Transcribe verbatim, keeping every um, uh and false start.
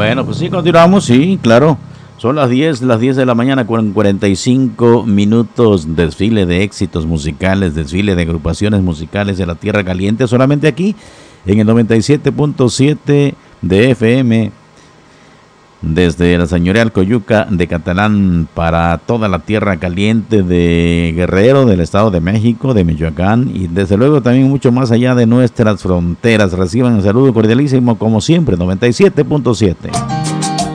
Bueno, pues sí, continuamos, sí, claro. Son las diez, las diez de la mañana con cuarenta y cinco minutos. Desfile de éxitos musicales, desfile de agrupaciones musicales de la Tierra Caliente, solamente aquí en el noventa y siete punto siete de F M, desde la señorial Coyuca de Catalán para toda la Tierra Caliente de Guerrero, del Estado de México, de Michoacán y desde luego también mucho más allá de nuestras fronteras. Reciban un saludo cordialísimo como siempre, noventa y siete punto siete.